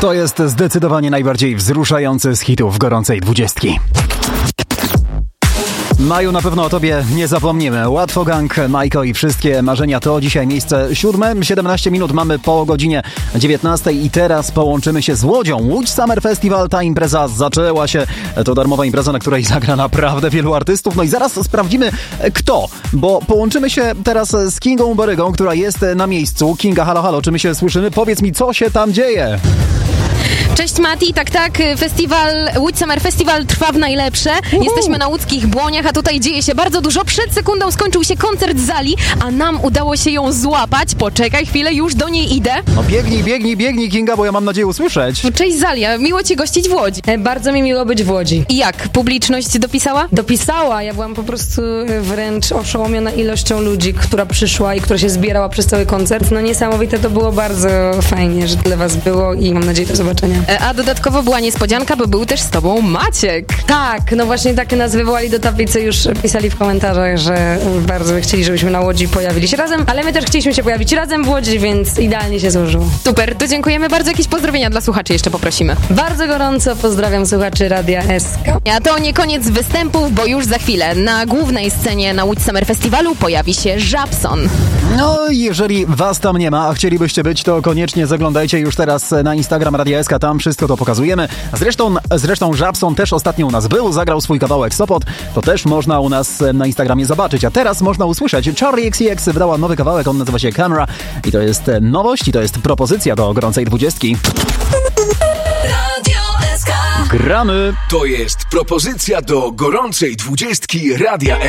To jest zdecydowanie najbardziej wzruszający z hitów gorącej 20. Maju, na pewno o tobie nie zapomnimy. Łatwo Gang, Majko i wszystkie marzenia to dzisiaj miejsce 7. 17 minut mamy po godzinie 19 i teraz połączymy się z Łodzią. Łódź Summer Festival, ta impreza zaczęła się. To darmowa impreza, na której zagra naprawdę wielu artystów. No i zaraz sprawdzimy kto, bo połączymy się teraz z Kingą Borygą, która jest na miejscu. Kinga, halo, halo, czy my się słyszymy? Powiedz mi, co się tam dzieje? Cześć Mati, tak, Łódź Summer Festival trwa w najlepsze. Jesteśmy na łódzkich Błoniach, a tutaj dzieje się bardzo dużo. Przed sekundą skończył się koncert Zali, a nam udało się ją złapać. Poczekaj chwilę, już do niej idę. No biegnij Kinga, bo ja mam nadzieję usłyszeć. Cześć Zalia, miło cię gościć w Łodzi. Bardzo mi miło być w Łodzi. I jak? Publiczność dopisała? Dopisała, ja byłam po prostu wręcz oszołomiona ilością ludzi, która przyszła i która się zbierała przez cały koncert. No niesamowite, to było bardzo fajnie, że tyle was było i mam nadzieję do zobaczenia. A dodatkowo była niespodzianka, bo był też z tobą Maciek. Tak, no właśnie tak nas wywołali do tablicy, już pisali w komentarzach, że bardzo by chcieli, żebyśmy na Łodzi pojawili się razem, ale my też chcieliśmy się pojawić razem w Łodzi, więc idealnie się złożyło. Super, to dziękujemy bardzo. Jakieś pozdrowienia dla słuchaczy jeszcze poprosimy. Bardzo gorąco pozdrawiam słuchaczy Radia SK. A to nie koniec występów, bo już za chwilę na głównej scenie na Łódź Summer Festiwalu pojawi się Żabson. No, jeżeli was tam nie ma, a chcielibyście być, to koniecznie zaglądajcie już teraz na Instagram Radia SK, tam wszystko to pokazujemy. Zresztą Żabson też ostatnio u nas był, zagrał swój kawałek Sopot, to też można u nas na Instagramie zobaczyć, a teraz można usłyszeć. Charli XCX wydała nowy kawałek, on nazywa się Camera i to jest nowość i to jest propozycja do gorącej 20. Gramy! To jest propozycja do gorącej 20 Radia